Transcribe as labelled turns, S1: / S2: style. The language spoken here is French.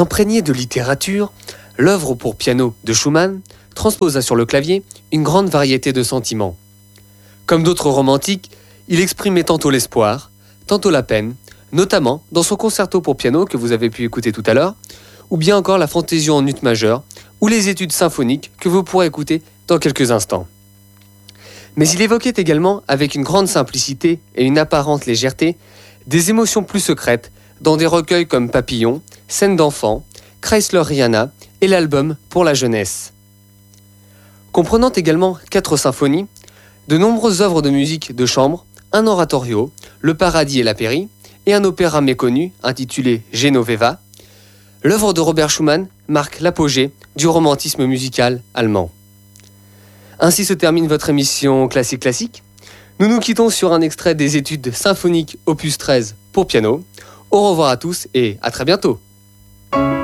S1: Imprégné de littérature, l'œuvre pour piano de Schumann transposa sur le clavier une grande variété de sentiments. Comme d'autres romantiques, il exprimait tantôt l'espoir, tantôt la peine, notamment dans son concerto pour piano que vous avez pu écouter tout à l'heure, ou bien encore la fantaisie en ut majeur, ou les études symphoniques que vous pourrez écouter dans quelques instants. Mais il évoquait également, avec une grande simplicité et une apparente légèreté, des émotions plus secrètes dans des recueils comme Papillon, Scènes d'enfants, Chrysler-Riana et l'album Pour la jeunesse. Comprenant également 4 symphonies, de nombreuses œuvres de musique de chambre, un oratorio, Le Paradis et la Pairie, et un opéra méconnu intitulé Genoveva, l'œuvre de Robert Schumann marque l'apogée du romantisme musical allemand. Ainsi se termine votre émission Classique Classique. Nous nous quittons sur un extrait des études symphoniques opus 13 pour piano. Au revoir à tous et à très bientôt.